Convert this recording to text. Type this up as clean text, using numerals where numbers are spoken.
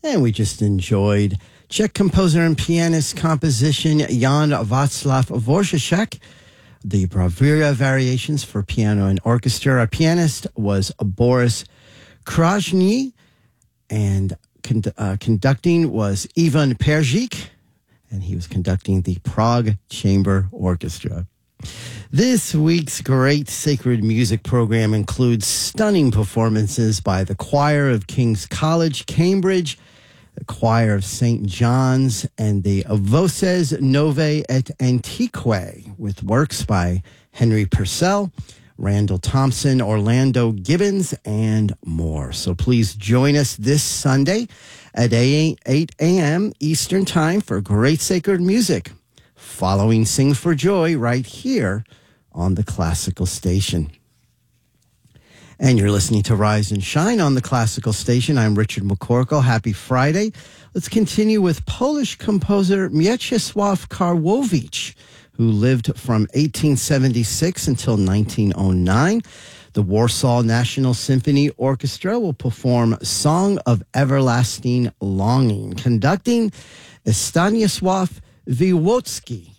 And we just enjoyed Czech composer and pianist composition Jan Václav Dvořák, the Bravura Variations for piano and orchestra. Our pianist was Boris Krajny, and conducting was Ivan Perzsik, and he was conducting the Prague Chamber Orchestra. This week's great sacred music program includes stunning performances by the Choir of King's College, Cambridge, the Choir of St. John's, and the Voces Novae et Antiquae, with works by Henry Purcell, Randall Thompson, Orlando Gibbons, and more. So please join us this Sunday at 8 a.m. Eastern Time for great sacred music, following Sing for Joy right here on the Classical Station. And you're listening to Rise and Shine on the Classical Station. I'm Richard McCorkle. Happy Friday. Let's continue with Polish composer Mieczysław Karłowicz, who lived from 1876 until 1909. The Warsaw National Symphony Orchestra will perform Song of Everlasting Longing, conducting Stanisław Wywocki.